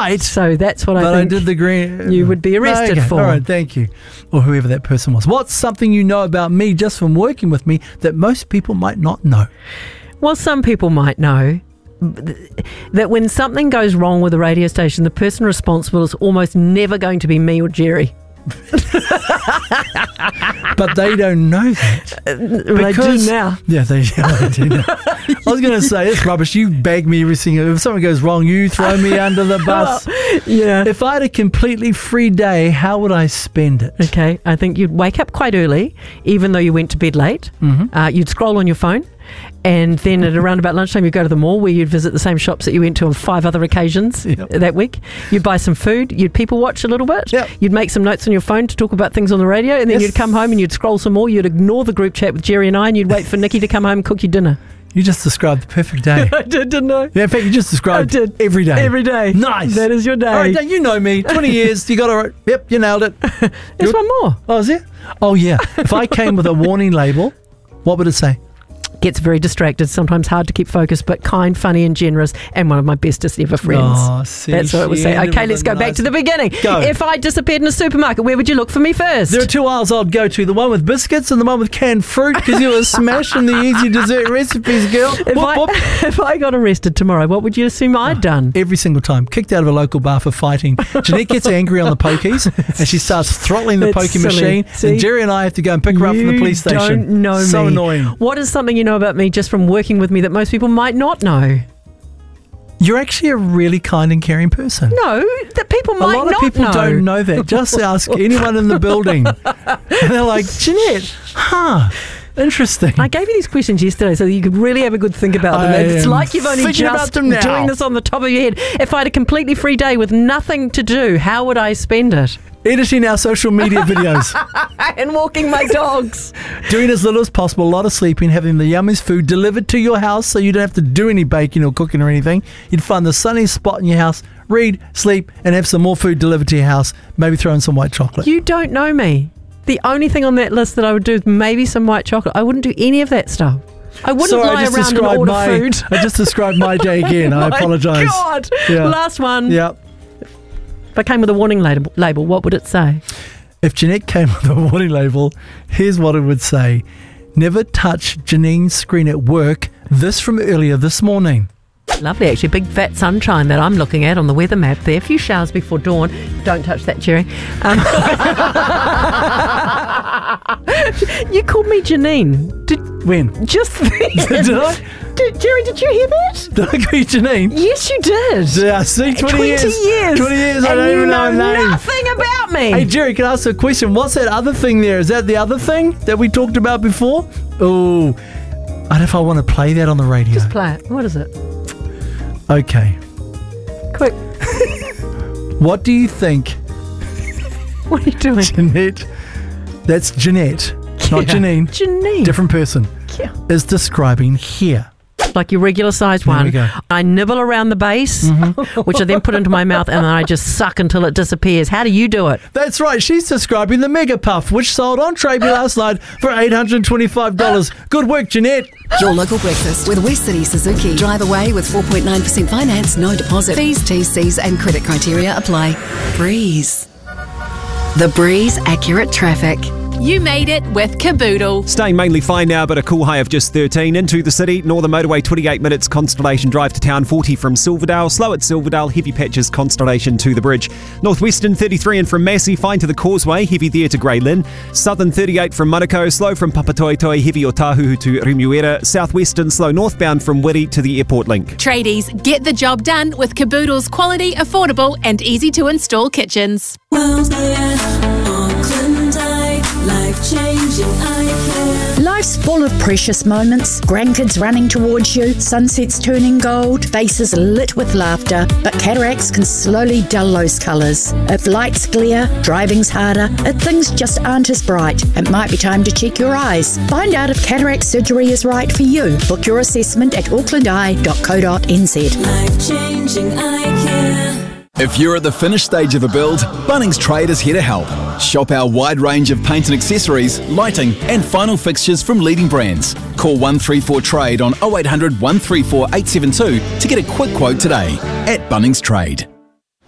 right. So that's what I think. But I did the green. You would be arrested for. All right, thank you. Or whoever that person was. What's something you know about me just from working with me that most people might not know? Well, some people might know that when something goes wrong with a radio station, the person responsible is almost never going to be me or Jerry. But they don't know that. They do now. Yeah, they do now. I was going to say, it's rubbish. You bag me every single... If something goes wrong, you throw me under the bus. Yeah. If I had a completely free day, how would I spend it? Okay, I think you'd wake up quite early, even though you went to bed late. Mm-hmm. You'd scroll on your phone. And then at around about lunchtime, you'd go to the mall where you'd visit the same shops that you went to on 5 other occasions that week. You'd buy some food. You'd people watch a little bit. Yep. You'd make some notes on your phone to talk about things on the radio. And then you'd come home and you'd scroll some more. You'd ignore the group chat with Jerry and I, and you'd wait for Nikki to come home and cook you dinner. You just described the perfect day. I did, didn't I? Yeah, in fact, you just described every day. Every day. Nice. That is your day. All right, now you know me. 20 years. You got it. Yep, you nailed it. There's one more. Oh, is there? Oh, yeah. If I came with a warning label, what would it say? Gets very distracted, sometimes hard to keep focused, but kind, funny and generous, and one of my bestest ever friends. Oh, see, that's what it would say. Okay, let's go back to the beginning. Go. If I disappeared in a supermarket, where would you look for me first? There are 2 aisles I'd go to, the one with biscuits and the one with canned fruit, because you were smashing the easy dessert recipes, girl. If I got arrested tomorrow, what would you assume I'd done? Every single time. Kicked out of a local bar for fighting. Jeanette gets angry on the pokies and she starts throttling the pokey machine. See? And Jerry and I have to go and pick her up from the police station. Don't know so me. annoying. What is something you know about me just from working with me that most people might not know? You're actually a really kind and caring person. No, that people might not know. A lot of people don't know that. Just ask anyone in the building. And they're like, Jeanette, interesting. I gave you these questions yesterday so that you could really have a good think about them. It's like you've only just doing this on the top of your head. If I had a completely free day with nothing to do, how would I spend it? Editing our social media videos. And walking my dogs. Doing as little as possible, a lot of sleeping, having the yummiest food delivered to your house so you don't have to do any baking or cooking or anything. You'd find the sunniest spot in your house, read, sleep, and have some more food delivered to your house. Maybe throw in some white chocolate. You don't know me. The only thing on that list that I would do is maybe some white chocolate. I wouldn't do any of that stuff. I wouldn't lie around and order food. I just described my day again. I apologise. God. Yeah. Last one. Yep. If I came with a warning label, what would it say? If Jeanette came with a warning label, here's what it would say. Never touch Janine's screen at work. This from earlier this morning. Lovely, actually. Big fat sunshine that I'm looking at on the weather map there. A few showers before dawn. Don't touch that, Jerry. You called me Janine. When? Just then. Did I? Jerry, did you hear that? Did I call you Janine? Yes, you did. Yeah, see, 20 years. 20 years. I don't even know her name. Nothing about me. Hey, Jerry, can I ask a question? What's that other thing there? Is that the other thing that we talked about before? Oh, I don't know if I want to play that on the radio. Just play it. What is it? Okay. Quick. What do you think? What are you doing? Jeanette. That's Jeanette, not Janine. Janine. Different person. Yeah. Is describing here. Like your regular sized There one. we go. I nibble around the base, which I then put into my mouth, and then I just suck until it disappears. How do you do it? That's right. She's describing the Mega Puff, which sold on Traby last night for $825. Good work, Jeanette. Your local breakfast with West City Suzuki. Drive away with 4.9% finance, no deposit. Fees, TCs and credit criteria apply. Breeze. The Breeze Accurate Traffic. You made it with Caboodle. Staying mainly fine now, but a cool high of just 13. Into the city, Northern Motorway, 28 minutes, Constellation Drive to town, 40 from Silverdale. Slow at Silverdale, heavy patches, Constellation to the bridge. Northwestern, 33 and from Massey, fine to the Causeway, heavy there to Grey Lynn. Southern, 38 from Manukau, slow from Papatoetoe, heavy Otahuhu to Remuera. Southwestern, slow northbound from Wiri to the airport link. Tradies, get the job done with Caboodle's quality, affordable and easy to install kitchens. Life-changing eye care. Life's full of precious moments. Grandkids running towards you, sunsets turning gold, faces lit with laughter. But cataracts can slowly dull those colours. If lights glare, driving's harder, if things just aren't as bright, it might be time to check your eyes. Find out if cataract surgery is right for you. Book your assessment at aucklandeye.co.nz. Life-changing eye care. If you're at the finished stage of a build, Bunnings Trade is here to help. Shop our wide range of paint and accessories, lighting and final fixtures from leading brands. Call 134 Trade on 0800 134 872 to get a quick quote today at Bunnings Trade.